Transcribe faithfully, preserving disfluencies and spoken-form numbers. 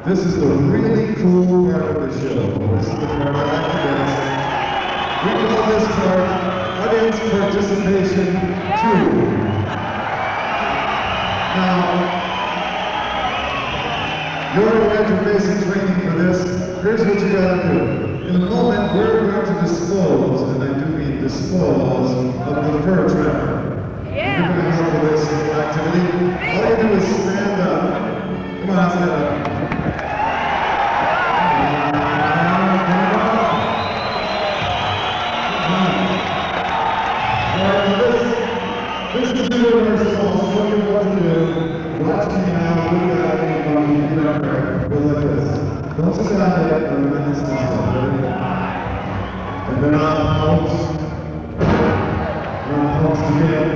This is the really cool part of the show. This is the part I like the best. We call this part audience participation two. Now, you're interfacing training for this. Here's what you gotta do. In a moment, we're going to dispose, and I do mean dispose, of the fur trapper. Yeah. You're going to help with this activity. All you do is stand up. Come on, stand up. This is the universal. I'll show you what to do. Watch me now. Look at me. Get up there. Go like this. Don't stand up yet. I'm going to stand up. And then I'll pounce. And I'll pounce again.